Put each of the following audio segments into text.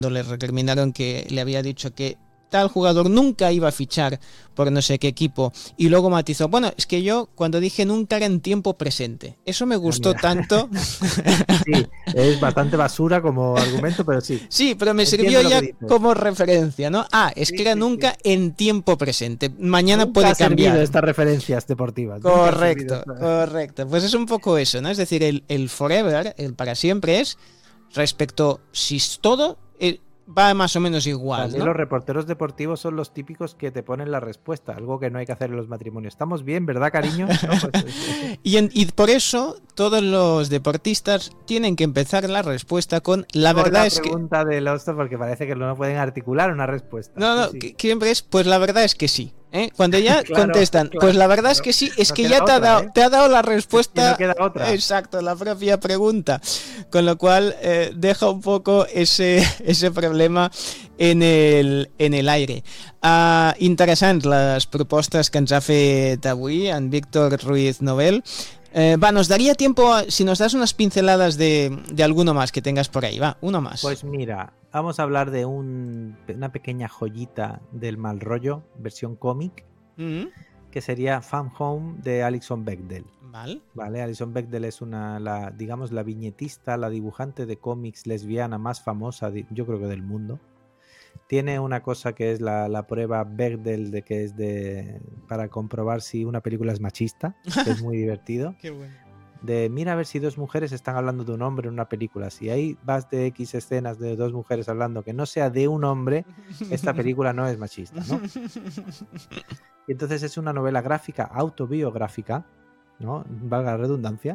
le recriminaron que le había dicho que tal jugador nunca iba a fichar por no sé qué equipo, y luego matizó, bueno, es que yo cuando dije nunca era en tiempo presente, eso me gustó tanto. Sí, es bastante basura como argumento, pero sí. Sí, pero me sirvió ya como referencia, ¿no? Es que era nunca en tiempo presente, mañana nunca puede cambiar. Estas referencias deportivas. Correcto. Pues es un poco eso, ¿no? Es decir, el forever, el para siempre es respecto si es todo... va más o menos igual. También ¿no? Los reporteros deportivos son los típicos que te ponen la respuesta, algo que no hay que hacer en los matrimonios. ¿Estamos bien, verdad, cariño? No, pues, y por eso todos los deportistas tienen que empezar la respuesta con la verdad es que... La pregunta del hosto, porque parece que no pueden articular una respuesta. No, sí. Siempre es, pues la verdad es que sí. Cuando ya contestan, pues la verdad es que sí, es que ya te ha dado la respuesta. No queda otra. Exacto, la propia pregunta. Con lo cual deja un poco ese problema en el aire. Interessants les propostes que ens ha fet avui en Víctor Ruiz Novel. Nos daría tiempo si nos das unas pinceladas de alguno más que tengas por ahí. Va, uno más. Pues mira, vamos a hablar de una pequeña joyita del mal rollo, versión cómic, que sería Fan Home de Alison Bechdel. Vale, Alison Bechdel es la viñetista, la dibujante de cómics lesbiana más famosa, yo creo que del mundo. Tiene una cosa que es la prueba Bechdel para comprobar si una película es machista, que es muy divertido. Qué bueno. Mira a ver si dos mujeres están hablando de un hombre en una película. Si ahí vas de X escenas de dos mujeres hablando que no sea de un hombre, esta película no es machista, ¿no? Y entonces es una novela gráfica, autobiográfica, ¿no? Valga la redundancia,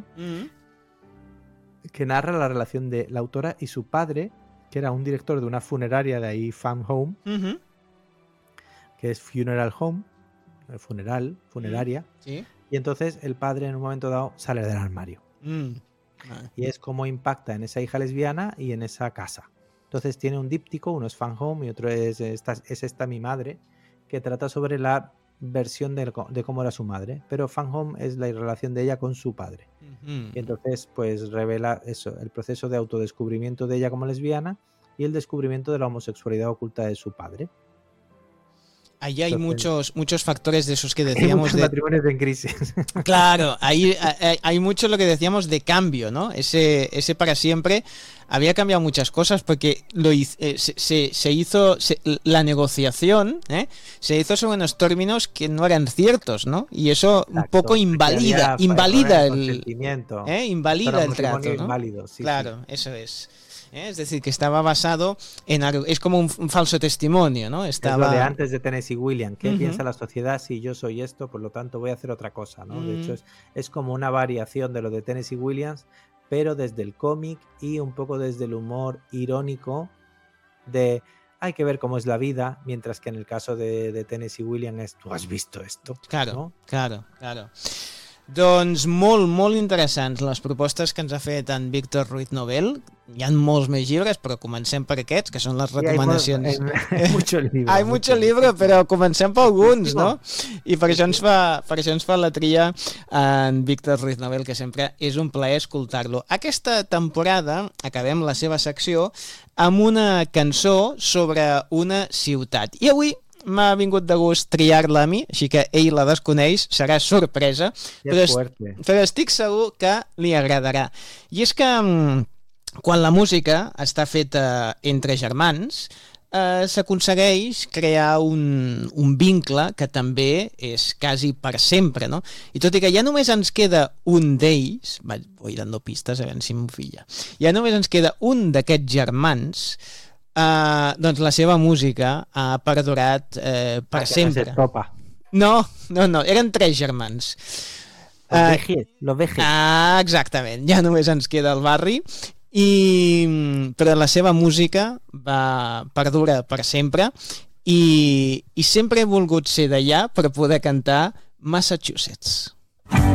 que narra la relación de la autora y su padre, que era un director de una funeraria de ahí, Fan Home, que es Funeral Home, funeraria. Sí. Y entonces el padre en un momento dado sale del armario. Y es como impacta en esa hija lesbiana y en esa casa. Entonces tiene un díptico, uno es Fan Home y otro es esta mi madre, que trata sobre la versión de cómo era su madre. Pero Fan Home es la relación de ella con su padre. Y entonces pues revela eso, el proceso de autodescubrimiento de ella como lesbiana y el descubrimiento de la homosexualidad oculta de su padre. Ahí hay muchos factores de esos que decíamos de matrimonios en crisis. Claro, ahí hay mucho lo que decíamos de cambio, ¿no? Ese para siempre había cambiado muchas cosas porque se hizo la negociación, se hizo sobre unos términos que no eran ciertos, ¿no? Y eso un poco invalida el trato, ¿no? Inválido, sí, claro, sí. Eso es. Es decir, que estaba basado en algo, es como un falso testimonio, ¿no? Es lo de antes de Tennessee Williams. ¿Qué piensa la sociedad si yo soy esto? Por lo tanto voy a hacer otra cosa, ¿no? De hecho es como una variación de lo de Tennessee Williams, pero desde el cómic y un poco desde el humor irónico de hay que ver cómo es la vida, mientras que en el caso de Tennessee Williams es ¿tú has visto esto? Claro, ¿no? claro. Doncs molt interessants les propostes que ens ha fet en Víctor Ruiz Novel. Hi ha molts més llibres, però comencem per aquests, que són les recomanacions. Hay mucho libro, però comencem per alguns, no? I per això ens fa la tria en Víctor Ruiz Novel, que sempre és un plaer escoltar-lo. Aquesta temporada acabem la seva secció amb una cançó sobre una ciutat. I avui m'ha vingut de gust triar-la a mi, així que ell la desconeix, serà sorpresa, però estic segur que li agradarà. I és que quan la música està feta entre germans, s'aconsegueix crear un vincle que també és quasi per sempre, no? I tot i que ja només ens queda un d'ells, voy dando pistes a veure si m'ho filla, ja només ens queda un d'aquests germans, doncs la seva música ha perdurat per sempre. No, eren 3 germans. Los Vejes. Exactament, ja només ens queda el barri, però la seva música perdura per sempre i sempre he volgut ser d'allà per poder cantar Massachusetts.